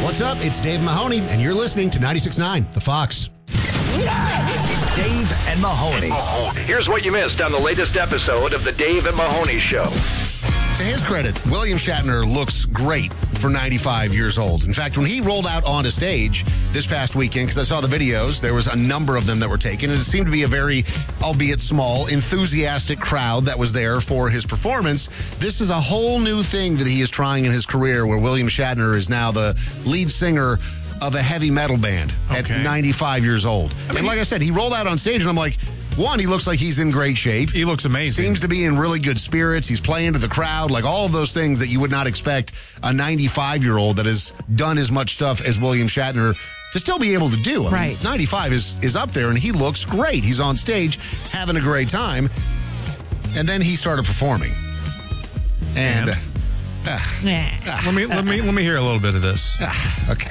What's up? It's Dave Mahoney, and you're listening to 96.9, The Fox. Dave and Mahoney. Here's what you missed on the latest episode of the Dave and Mahoney Show. To his credit, William Shatner looks great for 95 years old. In fact, when he rolled out onto stage this past weekend, because I saw the videos, there was a number of them that were taken, and it seemed to be a very, albeit small, enthusiastic crowd that was there for his performance. This is a whole new thing that he is trying in his career, where William Shatner is now the lead singer of a heavy metal band at 95 years old. And like I said, he rolled out on stage, and I'm like, one, he looks like he's in great shape. He looks amazing. Seems to be in really good spirits. He's playing to the crowd, like all of those things that you would not expect a 95-year-old that has done as much stuff as William Shatner to still be able to do. I mean, 95 is up there, and he looks great. He's on stage having a great time. And then he started performing. And let me hear a little bit of this. Okay.